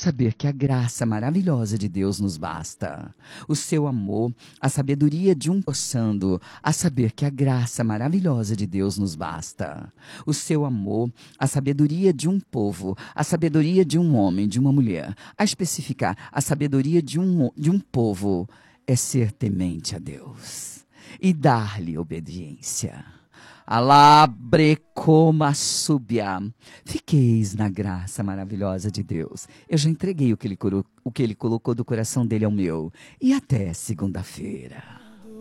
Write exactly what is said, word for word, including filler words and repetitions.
saber que a graça maravilhosa de Deus nos basta. O seu amor, a sabedoria de um poçando, a saber que a graça maravilhosa de Deus nos basta. O seu amor, a sabedoria de um povo, a sabedoria de um homem, de uma mulher, a especificar a sabedoria de um, de um povo, é ser temente a Deus e dar-lhe obediência. Alabrecoma súbia. Fiqueis na graça maravilhosa de Deus. Eu já entreguei o que, ele, o que ele colocou do coração dele ao meu. E até segunda-feira.